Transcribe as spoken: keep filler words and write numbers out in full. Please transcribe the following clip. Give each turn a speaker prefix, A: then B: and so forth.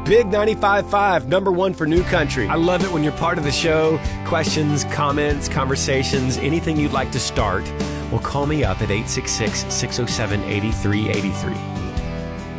A: Big ninety-five point five, number one for New Country. I love it when you're part of the show. Questions, comments, conversations, anything you'd like to start. Well, call me up at eight six six, six oh seven, eight three eight three.